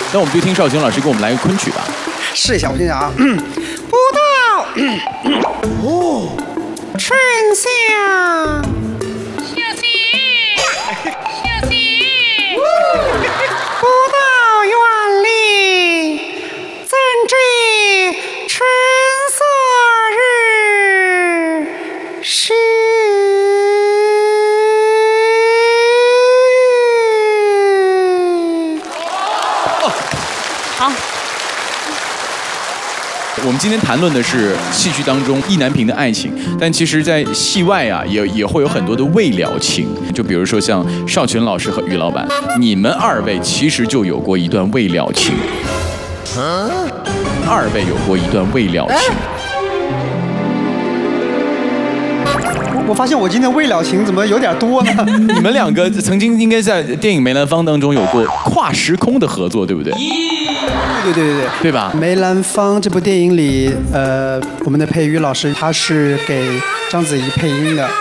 那我们就听少群老师给我们来个昆曲吧。 试一下，我听听啊。不到哦，春夏。不到园里，怎知春色日是。 好。 我们今天谈论的是戏剧当中意难平的爱情，但其实，在戏外啊，也会有很多的未了情。就比如说像少群老师和于老板，你们二位其实就有过一段未了情。二位有过一段未了情。 我发现我今天未了情怎么有点多呢？ 你们两个曾经应该在电影《梅兰芳》当中有过跨时空的合作，对不对？对吧？ 梅兰芳这部电影里，我们的佩瑜老师他是给章子怡配音的。